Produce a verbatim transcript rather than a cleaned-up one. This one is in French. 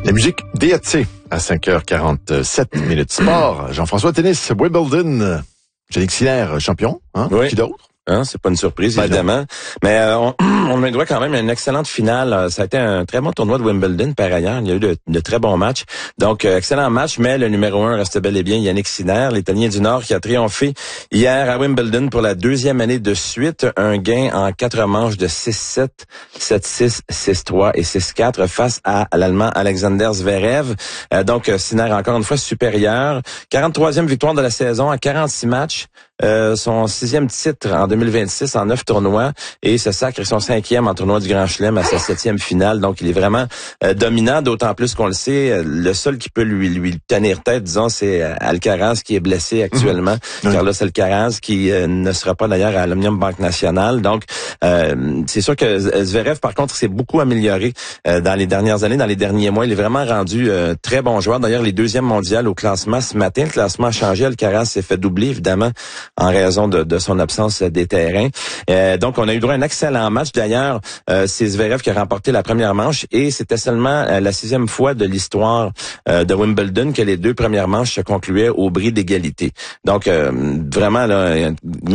La musique D A T à cinq heures quarante-sept minutes. Sport, Jean-François Tennis, Wimbledon, Jannik Sinner, champion, hein? Oui. Qui d'autre? Hein, c'est pas une surprise, Ben évidemment. Non. Mais euh, on, on me doit quand même une excellente finale. Ça a été un très bon tournoi de Wimbledon, par ailleurs. Il y a eu de, de très bons matchs. Donc, euh, excellent match, mais le numéro un reste bel et bien Jannik Sinner, l'Italien du Nord, qui a triomphé hier à Wimbledon pour la deuxième année de suite. Un gain en quatre manches de six sept, sept six, six trois et six quatre face à l'Allemand Alexander Zverev. Euh, donc, Sinner encore une fois supérieur. quarante-troisième victoire de la saison à quarante-six matchs. Euh, son sixième titre en deux mille vingt-six en neuf tournois et se sacre son cinquième en tournoi du Grand Chelem à sa septième finale. Donc, il est vraiment euh, dominant, d'autant plus qu'on le sait. Le seul qui peut lui lui tenir tête, disons, c'est Alcaraz qui est blessé actuellement. Mmh. Carlos Alcaraz qui euh, ne sera pas d'ailleurs à l'Omnium Banque Nationale. Donc, euh, c'est sûr que Zverev, par contre, s'est beaucoup amélioré euh, dans les dernières années, dans les derniers mois. Il est vraiment rendu euh, très bon joueur. D'ailleurs, les deuxièmes mondiales au classement ce matin, le classement a changé. Alcaraz s'est fait doubler, évidemment, en raison de, de son absence des terrains. Euh, donc, on a eu droit à un excellent match. D'ailleurs, euh, c'est Zverev qui a remporté la première manche et c'était seulement euh, la sixième fois de l'histoire euh, de Wimbledon que les deux premières manches se concluaient au bris d'égalité. Donc, euh, vraiment, là,